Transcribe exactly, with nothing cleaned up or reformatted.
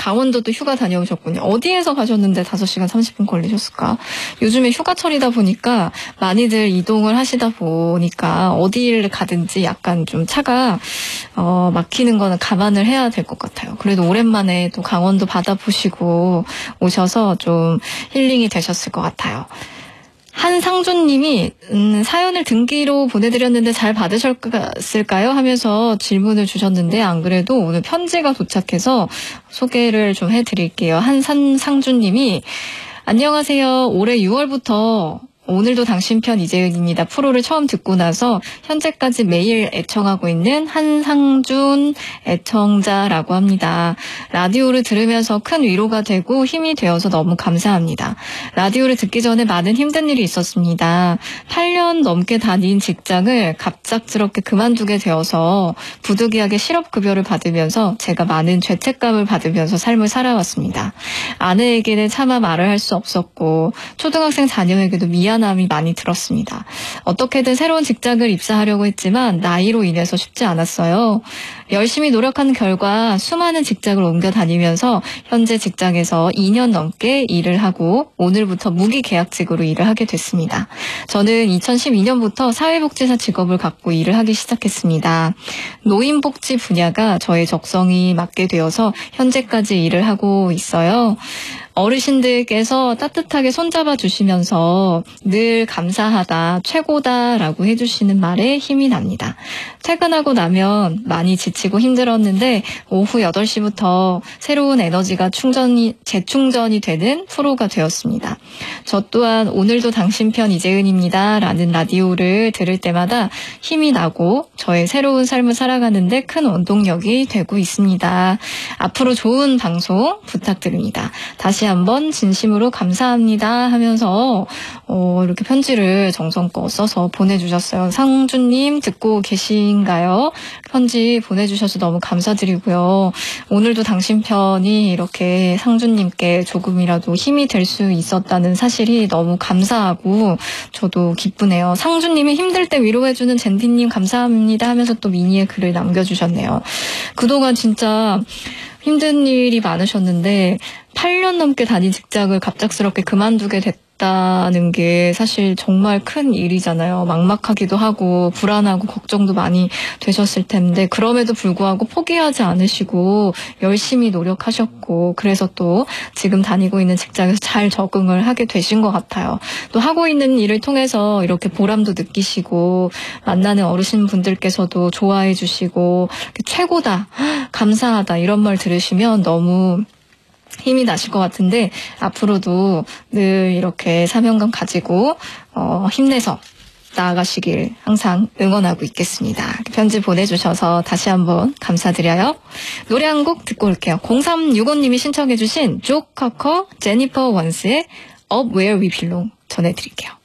강원도도 휴가 다녀오셨군요. 어디에서 가셨는데 다섯 시간 삼십 분 걸리셨을까? 요즘에 휴가철이다 보니까 많이들 이동을 하시다 보니까 어디를 가든지 약간 좀 차가 어, 막히는 거는 감안을 해야 될 것 같아요. 그래도 오랜만에 또 강원도 바다 보시고 오셔서 좀 힐링이 되셨을 것 같아요. 한상준님이 음, 사연을 등기로 보내드렸는데 잘 받으셨을까요? 하면서 질문을 주셨는데 안 그래도 오늘 편지가 도착해서 소개를 좀 해드릴게요. 한상준님이 안녕하세요. 올해 유월부터 오늘도 당신 편 이재은입니다. 프로를 처음 듣고 나서 현재까지 매일 애청하고 있는 한상준 애청자라고 합니다. 라디오를 들으면서 큰 위로가 되고 힘이 되어서 너무 감사합니다. 라디오를 듣기 전에 많은 힘든 일이 있었습니다. 팔 년 넘게 다닌 직장을 갑작스럽게 그만두게 되어서 부득이하게 실업급여를 받으면서 제가 많은 죄책감을 받으면서 삶을 살아왔습니다. 아내에게는 차마 말을 할 수 없었고 초등학생 자녀에게도 미안 미안함이 많이 들었습니다. 어떻게든 새로운 직장을 입사하려고 했지만 나이로 인해서 쉽지 않았어요. 열심히 노력한 결과 수많은 직장을 옮겨 다니면서 현재 직장에서 이 년 넘게 일을 하고 오늘부터 무기계약직으로 일을 하게 됐습니다. 저는 이천십이 년부터 사회복지사 직업을 갖고 일을 하기 시작했습니다. 노인복지 분야가 저의 적성이 맞게 되어서 현재까지 일을 하고 있어요. 어르신들께서 따뜻하게 손잡아 주시면서 늘 감사하다, 최고다라고 해주시는 말에 힘이 납니다. 퇴근하고 나면 많이 지치고 힘들었는데 오후 여덟 시부터 새로운 에너지가 충전이, 재충전이 되는 프로가 되었습니다. 저 또한 오늘도 당신 편 이재은입니다 라는 라디오를 들을 때마다 힘이 나고 저의 새로운 삶을 살아가는데 큰 원동력이 되고 있습니다. 앞으로 좋은 방송 부탁드립니다. 다시 한번 진심으로 감사합니다 하면서 어, 이렇게 편지를 정성껏 써서 보내주셨어요. 상준님 듣고 계신가요? 편지 보내주셔서 너무 감사드리고요. 오늘도 당신 편이 이렇게 상준님께 조금이라도 힘이 될 수 있었다는 사실이 너무 감사하고 저도 기쁘네요. 상준님이 힘들 때 위로해주는 젠디님 감사합니다 하면서 또 미니에 글을 남겨주셨네요. 그동안 진짜 힘든 일이 많으셨는데 팔 년 넘게 다닌 직장을 갑작스럽게 그만두게 됐다는 게 사실 정말 큰 일이잖아요. 막막하기도 하고 불안하고 걱정도 많이 되셨을 텐데 그럼에도 불구하고 포기하지 않으시고 열심히 노력하셨고 그래서 또 지금 다니고 있는 직장에서 잘 적응을 하게 되신 것 같아요. 또 하고 있는 일을 통해서 이렇게 보람도 느끼시고 만나는 어르신분들께서도 좋아해 주시고 최고다, 감사하다 이런 말 들으시면 너무 힘이 나실 것 같은데 앞으로도 늘 이렇게 사명감 가지고 어, 힘내서 나아가시길 항상 응원하고 있겠습니다. 편지 보내주셔서 다시 한번 감사드려요. 노래 한 곡 듣고 올게요. 공삼육오 님이 신청해 주신 조 커커, 제니퍼 원스의 Up Where We Belong 전해드릴게요.